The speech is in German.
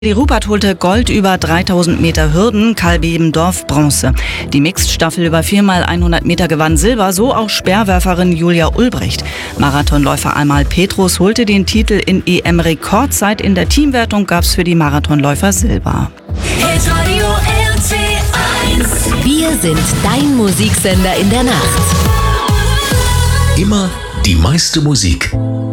Die Rupert holte Gold über 3000 Meter Hürden, Kalbebendorf Bronze. Die Mixed-Staffel über 4x100 Meter gewann Silber, so auch Speerwerferin Julia Ulbricht. Marathonläufer Amal Petrus holte den Titel in EM-Rekordzeit. In der Teamwertung gab es für die Marathonläufer Silber. Wir sind dein Musiksender in der Nacht. Immer die meiste Musik.